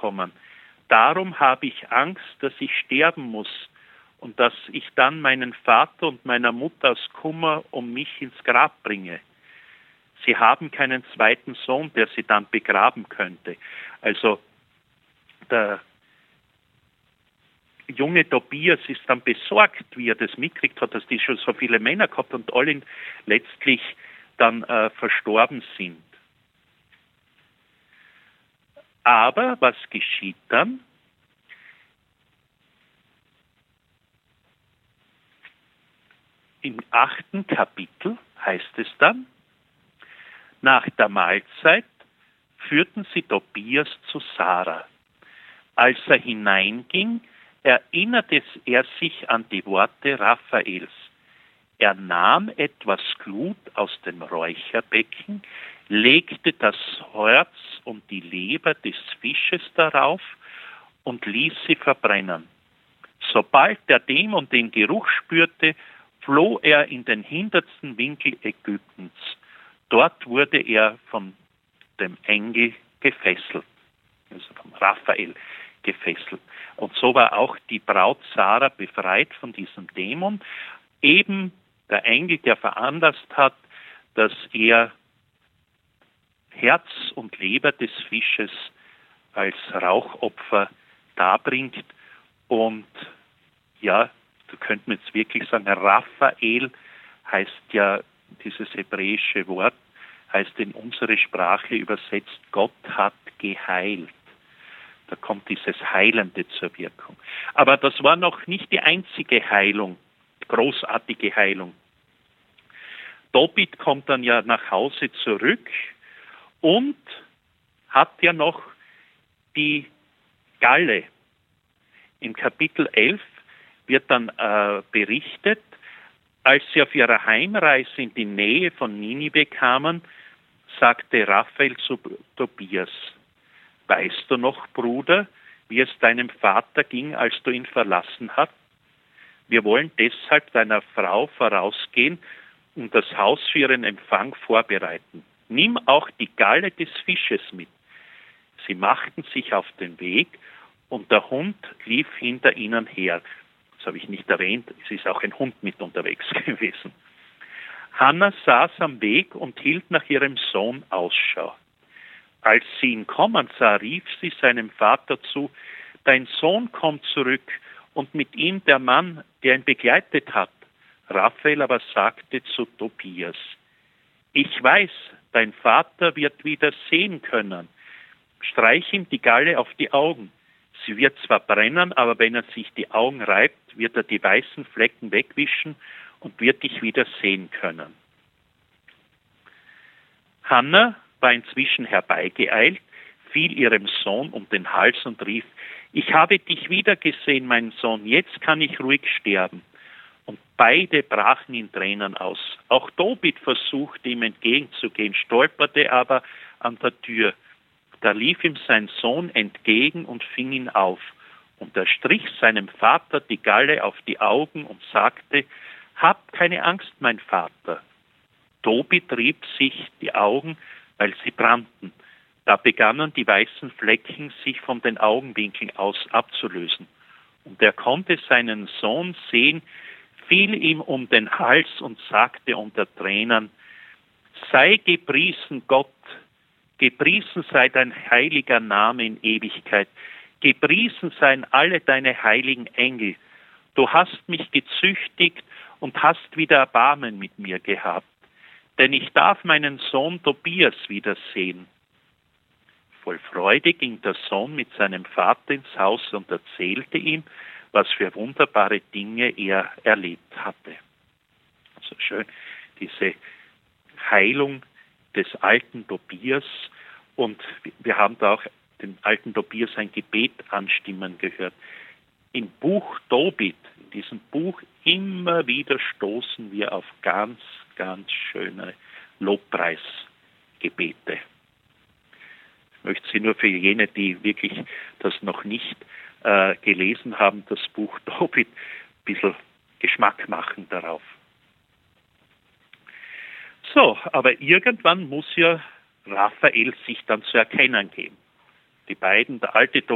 kommen. Darum habe ich Angst, dass ich sterben muss und dass ich dann meinen Vater und meiner Mutter aus Kummer um mich ins Grab bringe. Sie haben keinen zweiten Sohn, der sie dann begraben könnte. Also der junge Tobias ist dann besorgt, wie er das mitkriegt hat, dass die schon so viele Männer gehabt und alle letztlich dann verstorben sind. Aber was geschieht dann? Im 8. Kapitel heißt es dann, nach der Mahlzeit führten sie Tobias zu Sarah. Als er hineinging, erinnerte er sich an die Worte Raphaels. Er nahm etwas Glut aus dem Räucherbecken, legte das Herz und die Leber des Fisches darauf und ließ sie verbrennen. Sobald der Dämon den Geruch spürte, floh er in den hintersten Winkel Ägyptens. Dort wurde er von dem Engel gefesselt, also vom Raphael gefesselt. Und so war auch die Braut Sarah befreit von diesem Dämon. Eben der Engel, der veranlasst hat, dass er Herz und Leber des Fisches als Rauchopfer darbringt. Und ja, da könnte man jetzt wirklich sagen, Raphael heißt ja, dieses hebräische Wort, heißt in unsere Sprache übersetzt, Gott hat geheilt. Da kommt dieses Heilende zur Wirkung. Aber das war noch nicht die einzige Heilung, großartige Heilung. Tobit kommt dann ja nach Hause zurück und hat ja noch die Galle. Im Kapitel 11 wird dann berichtet, als sie auf ihrer Heimreise in die Nähe von Ninive kamen, sagte Raphael zu Tobias, weißt du noch, Bruder, wie es deinem Vater ging, als du ihn verlassen hast? Wir wollen deshalb deiner Frau vorausgehen und das Haus für ihren Empfang vorbereiten. Nimm auch die Galle des Fisches mit. Sie machten sich auf den Weg und der Hund lief hinter ihnen her. Das habe ich nicht erwähnt, es ist auch ein Hund mit unterwegs gewesen. Hannah saß am Weg und hielt nach ihrem Sohn Ausschau. Als sie ihn kommen sah, rief sie seinem Vater zu, dein Sohn kommt zurück und mit ihm der Mann, der ihn begleitet hat. Raphael aber sagte zu Tobias, ich weiß, dein Vater wird wieder sehen können. Streich ihm die Galle auf die Augen. Sie wird zwar brennen, aber wenn er sich die Augen reibt, wird er die weißen Flecken wegwischen und wird dich wieder sehen können. Hannah war inzwischen herbeigeeilt, fiel ihrem Sohn um den Hals und rief, ich habe dich wiedergesehen, mein Sohn, jetzt kann ich ruhig sterben. Und beide brachen in Tränen aus. Auch Tobit versuchte, ihm entgegenzugehen, stolperte aber an der Tür. Da lief ihm sein Sohn entgegen und fing ihn auf. Und er strich seinem Vater die Galle auf die Augen und sagte, hab keine Angst, mein Vater. Tobit rieb sich die Augen, weil sie brannten. Da begannen die weißen Flecken sich von den Augenwinkeln aus abzulösen. Und er konnte seinen Sohn sehen, fiel ihm um den Hals und sagte unter Tränen, sei gepriesen Gott, gepriesen sei dein heiliger Name in Ewigkeit, gepriesen seien alle deine heiligen Engel. Du hast mich gezüchtigt und hast wieder Erbarmen mit mir gehabt, denn ich darf meinen Sohn Tobias wiedersehen. Voll Freude ging der Sohn mit seinem Vater ins Haus und erzählte ihm, was für wunderbare Dinge er erlebt hatte. Also schön, diese Heilung des alten Tobias. Und wir haben da auch den alten Tobias ein Gebet anstimmen gehört. Im Buch Tobit, in diesem Buch, immer wieder stoßen wir auf ganz, ganz schöne Lobpreisgebete. Ich möchte Sie nur für jene, die wirklich das noch nicht gelesen haben, das Buch Tobit, ein bisschen Geschmack machen darauf. So, aber irgendwann muss ja Raphael sich dann zu erkennen geben. Die beiden, der alte